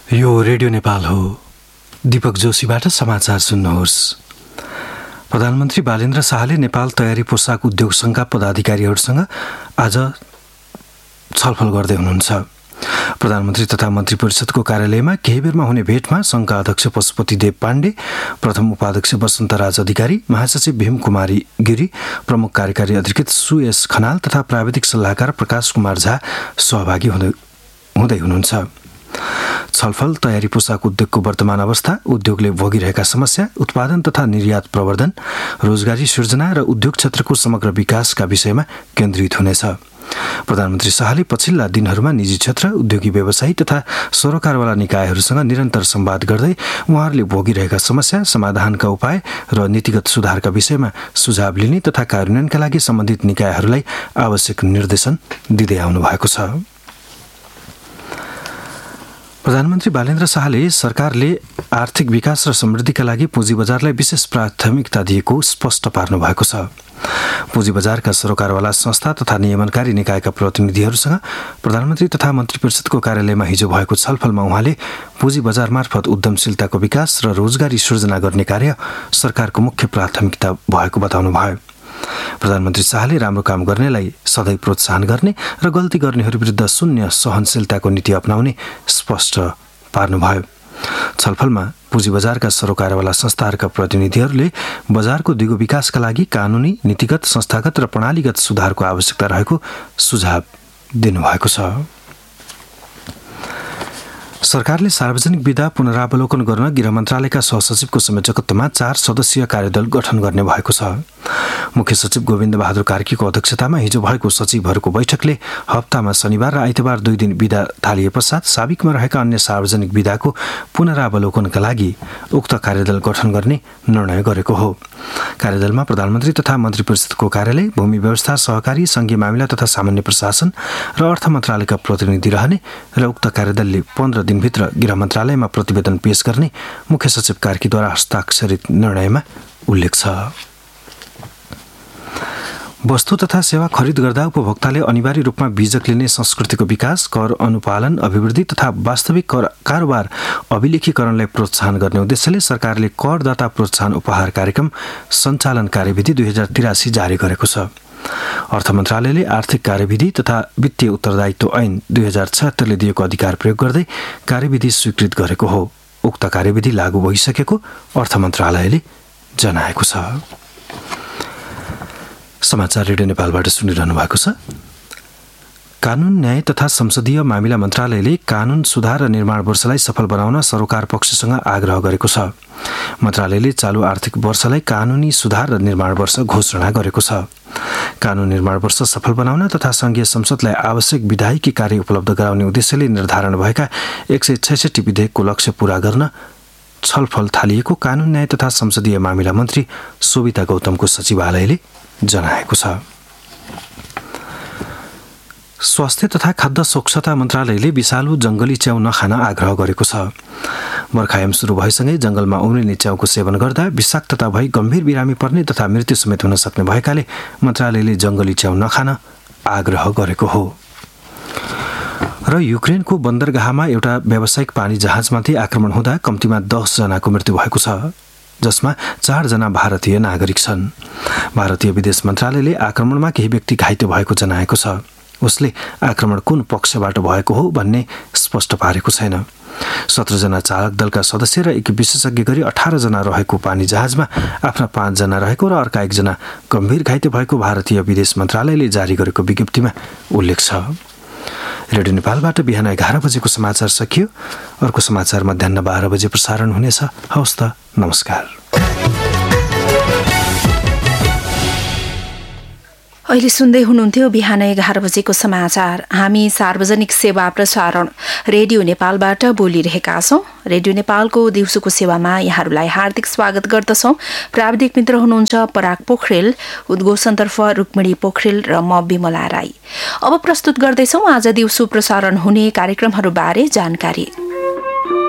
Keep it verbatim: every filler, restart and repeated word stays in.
यो रेडियो नेपाल हो। दीपक जोशीबाट समाचार सुन्नुहोस्। प्रधानमन्त्री बालेन्द्र शाहले नेपाल तयारी पोसाक उद्योग संघका पदाधिकारीहरूसँग आज छलफल गर्दै हुनुहुन्छ। प्रधानमन्त्री तथा मन्त्री परिषदको कार्यालयमा केही बेरमा हुने भेटमा संघका अध्यक्ष पशुपति देव पाण्डे, प्रथम उपाध्यक्ष वसन्तराज अधिकारी, महासचिव भीम कुमारी गिरी, प्रमुख कार्यकारी अधिकृत सुएस खनाल तथा प्राविधिक सल्लाहकार प्रकाश कुमार झा सहभागी हुँदै हुँदै हुनुहुन्छ। छलफल तयारी पोसाक उद्योगको वर्तमान अवस्था, उद्योगले भोगिरहेका समस्या, उत्पादन तथा निर्यात प्रवर्धन, रोजगारी सृजना र उद्योग क्षेत्रको समग्र विकासका विषयमा केन्द्रित हुनेछ। प्रधानमन्त्री शाहले पछिल्ला दिनहरूमा निजी क्षेत्र, उद्योगी व्यवसायी तथा सरोकारवाला निकायहरूसँग निरन्तर संवाद गर्दै उहाँहरूले भोगिरहेका समस्या, समाधानका उपाय र नीतिगत सुधारका विषयमा सुझाव लिने तथा कार्यान्वयनका लागि सम्बन्धित निकायहरूलाई आवश्यक निर्देशन दिँदै आउनु भएको छ। प्रधानमन्त्री बालेन्द्र शाहले सरकारले आर्थिक विकास र समृद्धिका लागि पुँजी बजारलाई विशेष प्राथमिकता दिएको स्पष्ट पार्नु भएको छ। पुँजी बजारका सरोकारवाला संस्था तथा नियमनकारी निकायका प्रतिनिधिहरूसँग प्रधानमन्त्री तथा मन्त्री परिषदको कार्यालयमा हिजो भएको छलफलमा उहाँले पुँजी बजार मार्फत उद्यमशीलताको विकास र रोजगारी सृजना गर्ने कार्य सरकारको मुख्य प्राथमिकता भएको बताउनुभयो। प्रधानमन्त्री शाहले राम्रो काम गर्नेलाई सधैँ प्रोत्साहन गर्ने र गल्ती गर्नेहरू विरुद्ध शून्य सहनशीलताको नीति अपनाउने स्पष्ट पार्नुभयो। छलफलमा पुँजी बजारका सरोकारवाला संस्थाहरूका प्रतिनिधिहरूले बजारको दिगो विकासका लागि कानुनी, नीतिगत, संस्थागत र प्रणालीगत सुधारको आवश्यकता रहेको सुझाव दिनुभएको छ। सरकारले सार्वजनिक विधा पुनरावलोकन गर्न गृह मन्त्रालयका सहसचिवको संयोजकत्वमा चार सदस्यीय कार्यदल गठन गर्ने भएको छ। मुख्य सचिव गोविन्द बहादुर कार्कीको अध्यक्षतामा हिजो भएको सचिवहरूको बैठकले हप्तामा शनिबार र आइतबार दुई दिन विधा थालिए पश्चात साबिकमा रहेका अन्य सार्वजनिक विधाको पुनरावलोकनका लागि उक्त कार्यदल गठन गर्ने निर्णय गरेको हो। कार्यदलमा प्रधानमन्त्री तथा मन्त्री परिषदको कार्यालय, भूमि व्यवस्था, सहकारी, संघीय मामिला तथा सामान्य प्रशासन र अर्थ मन्त्रालयका प्रतिनिधि रहने र उक्त कार्यदलले पन्ध्र दिनभित्र गृह मन्त्रालयमा प्रतिवेदन पेश गर्ने मुख्य सचिव कार्कीद्वारा हस्ताक्षरित निर्णयमा उल्लेख छ। वस्तु तथा सेवा खरिद गर्दा उपभोक्ताले अनिवार्य रूपमा बीजक लिने संस्कृतिको विकास, कर अनुपालन, अभिवृद्धि तथा वास्तविक कर कारोबार अभिलेखीकरणलाई प्रोत्साहन गर्ने उद्देश्यले सरकारले करदाता प्रोत्साहन उपहार कार्यक्रम सञ्चालन कार्यविधि दुई हजार तिरासी जारी गरेको छ। अर्थ मन्त्रालयले आर्थिक कार्यविधि तथा वित्तीय उत्तरदायित्व ऐन दुई हजार छयत्तरले दिएको अधिकार प्रयोग गर्दै कार्यविधि स्वीकृत गरेको हो। उक्त कार्यविधि लागू भइसकेको अर्थ मन्त्रालयले जनाएको छ। समाचार रेडियो नेपालबाट सुनिरहनु भएको छ। कानुन, न्याय तथा संसदीय मामिला मन्त्रालयले कानुन सुधार र निर्माण वर्षलाई सफल बनाउन सरोकार पक्षसँग आग्रह गरेको छ। मन्त्रालयले चालु आर्थिक वर्षलाई कानुनी सुधार र निर्माण वर्ष घोषणा गरेको छ। कानुन निर्माण वर्ष सफल बनाउन तथा संघीय संसदलाई आवश्यक विधायिकी कार्य उपलब्ध गराउने उद्देश्यले निर्धारण भएका एक सय छैसठी विधेयकको लक्ष्य पूरा गर्न छलफल थालिएको कानुन, न्याय तथा संसदीय मामिला मन्त्री सोभिता गौतमको सचिवालयले जनाएको छ। स्वास्थ्य तथा खाद्य स्वच्छता मन्त्रालयले विषालु जंगली च्याउ नखान आग्रह गरेको छ। बर्खायाम सुरु भएसँगै जंगलमा उम्रिने च्याउको सेवन गर्दा विषाक्तता भई गम्भीर बिरामी पर्ने तथा मृत्यु समेत हुन सक्ने भएकाले मन्त्रालयले जंगली च्याउ नखान आग्रह गरेको हो। र युक्रेनको बन्दरगाहमा एउटा व्यावसायिक पानी जहाजमाथि आक्रमण हुँदा कम्तीमा दस जनाको मृत्यु भएको छ, जसमा चारजना भारतीय नागरिक छन्। भारतीय विदेश मन्त्रालयले आक्रमणमा केही व्यक्ति घाइते भएको जनाएको छ। उसले आक्रमण कुन पक्षबाट भएको हो भन्ने स्पष्ट पारेको छैन। सत्रजना चालक दलका सदस्य र एक विशेषज्ञ गरी अठार जना रहेको पानी जहाजमा आफ्ना पाँचजना रहेको र अर्का एकजना गम्भीर घाइते भएको भारतीय विदेश मन्त्रालयले जारी गरेको विज्ञप्तिमा उल्लेख छ। रेडियो नेपालबाट बिहान एघार बजेको समाचार सकियो। अर्को समाचार मध्याह बाह्र बजे प्रसारण हुनेछ। हवस् त, नमस्कार। अहिले सुन्दै हुनुहुन्थ्यो बिहान एघार बजेको समाचार। हामी सार्वजनिक सेवा प्रसारण रेडियो नेपालबाट बोलिरहेका छौं। रेडियो नेपालको दिउँसोको सेवामा यहाँहरूलाई हार्दिक स्वागत गर्दछौं। प्राविधिक मित्र हुनुहुन्छ पराग पोखरेल, उद्घोषणतर्फ रुक्मिणी पोखरेल र म विमला राई। अब प्रस्तुत गर्दैछौं आज दिउँसो प्रसारण हुने कार्यक्रमहरूबारे जानकारी।